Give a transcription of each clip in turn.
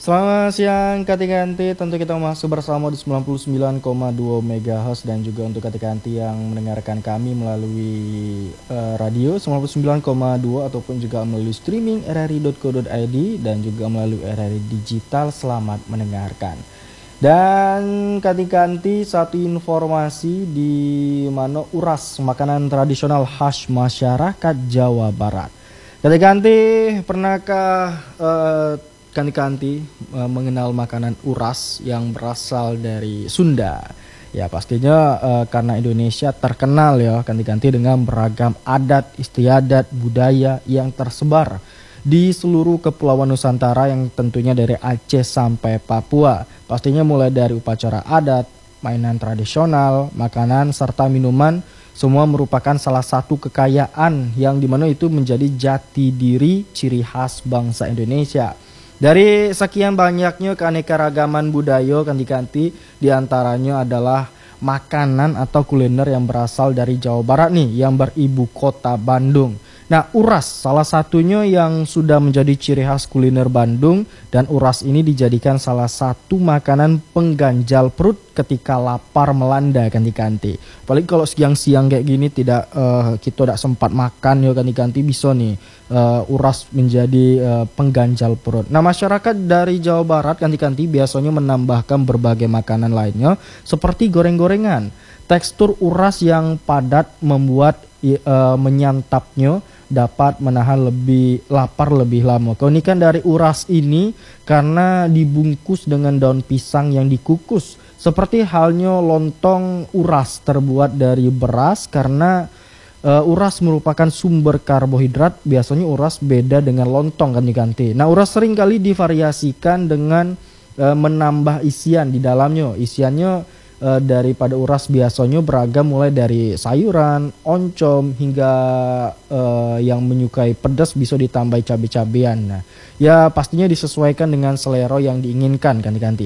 Selamat siang Kati-Kanti, tentu kita masuk bersama di 99,2 MHz dan juga untuk Kati-Kanti yang mendengarkan kami melalui radio 99,2 ataupun juga melalui streaming rri.co.id dan juga melalui RRI Digital, selamat mendengarkan. Dan Kati-Kanti, satu informasi di mana uras makanan tradisional khas masyarakat Jawa Barat. Kati-Kanti, pernahkah Kanti-Kanti mengenal makanan uras yang berasal dari Sunda? Ya pastinya karena Indonesia terkenal ya Kanti-Kanti dengan beragam adat istiadat budaya yang tersebar di seluruh kepulauan Nusantara yang tentunya dari Aceh sampai Papua. Pastinya mulai dari upacara adat, mainan tradisional, makanan serta minuman semua merupakan salah satu kekayaan yang dimana itu menjadi jati diri ciri khas bangsa Indonesia. Dari sekian banyaknya keanekaragaman budaya Kanti-Kanti, diantaranya adalah makanan atau kuliner yang berasal dari Jawa Barat nih, yang beribu kota Bandung. Nah, uras salah satunya yang sudah menjadi ciri khas kuliner Bandung, dan uras ini dijadikan salah satu makanan pengganjal perut ketika lapar melanda Kanti-Kanti. Paling kalau siang-siang kayak gini kita tidak sempat makan ya Kanti-Kanti, bisa nih uras menjadi pengganjal perut. Nah, masyarakat dari Jawa Barat Kanti-Kanti biasanya menambahkan berbagai makanan lainnya seperti goreng-gorengan. Tekstur uras yang padat membuat menyantapnya dapat menahan lapar lebih lama. Keunikan dari uras ini karena dibungkus dengan daun pisang yang dikukus. Seperti halnya lontong uras terbuat dari beras, karena uras merupakan sumber karbohidrat. Biasanya uras beda dengan lontong Kanti-Kanti. Nah, uras seringkali divariasikan dengan menambah isian di dalamnya. Isiannya daripada uras biasanya beragam, mulai dari sayuran, oncom hingga yang menyukai pedas bisa ditambah cabai-cabean. Nah, ya pastinya disesuaikan dengan selera yang diinginkan Kanti-Kanti.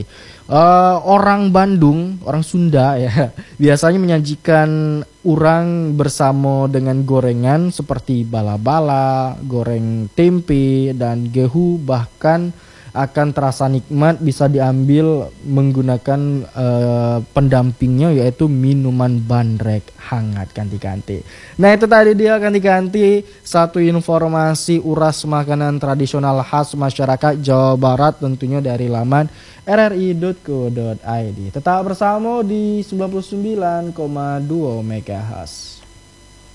Orang Bandung, orang Sunda ya, biasanya menyajikan urang bersama dengan gorengan seperti bala-bala, goreng tempe dan gehu, bahkan akan terasa nikmat bisa diambil menggunakan pendampingnya yaitu minuman bandrek hangat Kanti-Kanti. Nah, itu tadi dia Kanti-Kanti, satu informasi uras makanan tradisional khas masyarakat Jawa Barat tentunya dari laman rri.co.id. Tetap bersama di 99,2 MHz.